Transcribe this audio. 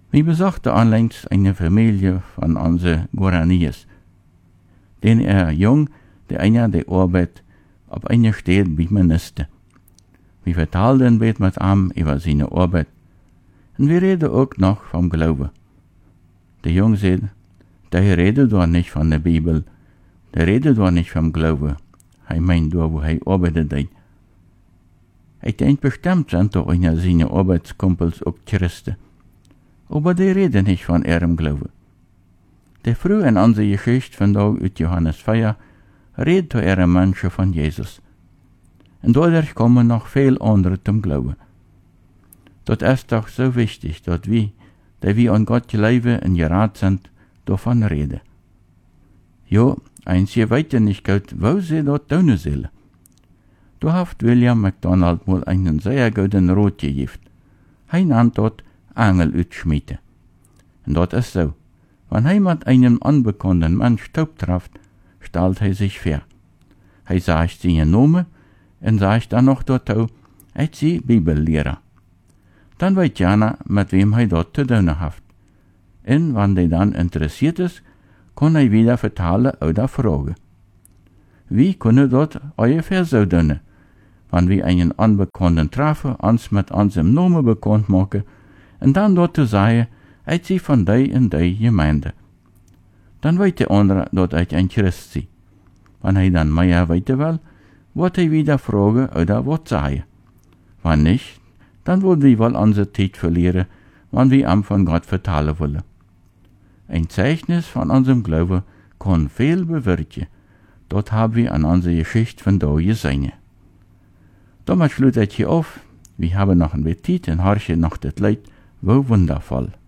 Wir besuchten unlängst eine Familie von unseren Guaraniers, den jung, der einer der Arbeit auf einer Stelle bei mir niste. Wir vertelden mit ihm über seine Arbeit. Und wir reden auch noch vom Glauben. Der Jung sagt, der redet doch nicht von der Bibel, der redet doch nicht vom Glauben. Er meint da, wo er arbeitet. Ich denke bestimmt sind doch einer seiner Arbeitskumpels auch Christen. Aber die reden nicht von ihrem Glauben. Der früh in unserer Geschichte von da aus Johannes 4 redet zu ihren Menschen von Jesus. Und dadurch kommen noch viel andere zum Glauben. Das ist doch so wichtig, dass wir, die wir an Gott glauben und gerat sind, davon reden. Ja, eins je weiter nicht gut, wo sie dort tun sollen. Da hat William MacDonald mal einen sehr guten Rat gegeben. Er nannt dort Angel utschmieden. Und das ist so. Wenn jemand einen unbekannten Mensch taub trifft, stellt er sich vor. Er sagt seinen Namen und sagt dann noch dazu, er ist Bibellehrer. Dann weiß Jana, mit wem er dort zu tun hat. Und wenn der dann interessiert ist, kann er wieder vertellen oder fragen. Wie können dort ungefähr so tun, wenn wir einen Unbekannten treffen, uns mit unserem Namen bekannt machen und dann dort zu sagen, er ist von der und der Gemeinde. Dann weiß der andere, dass er ein Christ ist. Wenn er dann mehr weiter will, wird er wieder fragen oder was sagen. Wenn nicht, dann wollen wir wohl unsere Zeit verlieren, wenn wir ihm von Gott vertellen wollen. Ein Zeichnis von unserem Glauben kann viel bewirken. Dort haben wir an unserer Geschichte von da gesehen. Damit schließt ich hier auf. Wir haben noch ein bisschen Zeit und horchen noch das Lied, wo wundervoll.